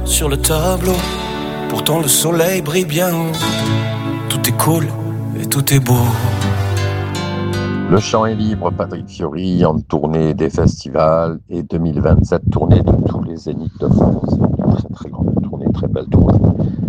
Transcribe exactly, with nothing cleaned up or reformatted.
sur le tableau. Pourtant le soleil brille bien haut. Tout est cool et tout est beau. Le chant est libre, Patrick Fiori, en tournée des festivals et deux mille vingt-sept, tournée de tous les zéniths de France. Une très très grande tournée, très belle tournée.